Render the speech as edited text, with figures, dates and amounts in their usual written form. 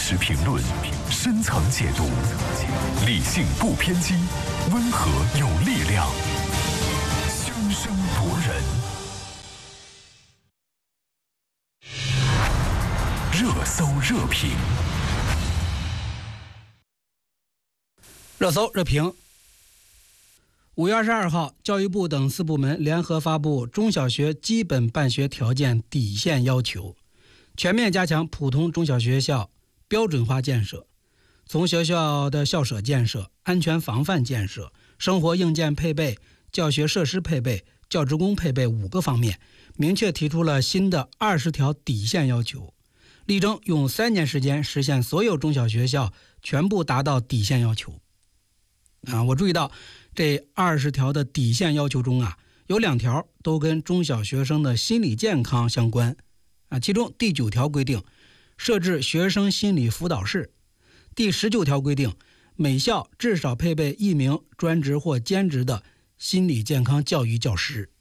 实评论，深层解读，理性不偏激，温和有力量，生生博人。热搜热评， 热搜热评。5月22号，教育部等4部门联合发布《中小学基本办学条件底线要求》，全面加强普通中小学校标准化建设，从学校的校舍建设、安全防范建设、生活硬件配备、教学设施配备、教职工配备5个方面，明确提出了新的20条底线要求，力争用3年时间实现所有中小学校全部达到底线要求。我注意到这20条的底线要求中有2条都跟中小学生的心理健康相关。其中第9条规定设置学生心理辅导室，第19条规定每校至少配备1名专职或兼职的心理健康教育教师。